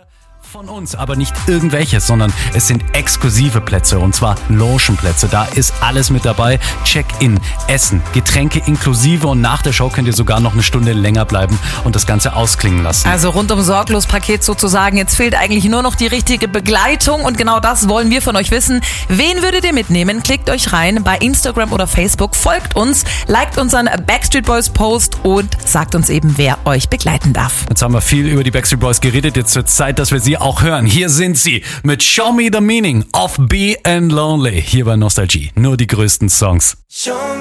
Von uns, aber nicht irgendwelche, sondern es sind exklusive Plätze und zwar Logenplätze. Da ist alles mit dabei. Check-in, Essen, Getränke inklusive und nach der Show könnt ihr sogar noch eine Stunde länger bleiben und das Ganze ausklingen lassen. Also rundum sorglos Paket sozusagen. Jetzt fehlt eigentlich nur noch die richtige Begleitung und genau das wollen wir von euch wissen. Wen würdet ihr mitnehmen? Klickt euch rein bei Instagram oder Facebook, folgt uns, liked unseren Backstreet Boys Post und sagt uns eben, wer euch begleiten darf. Jetzt haben wir viel über die Backstreet Boys geredet. Jetzt wird es Zeit, dass wir sie auch hören. Hier sind sie mit Show Me the Meaning of Being Lonely. Hier bei Nostalgie. Nur die größten Songs.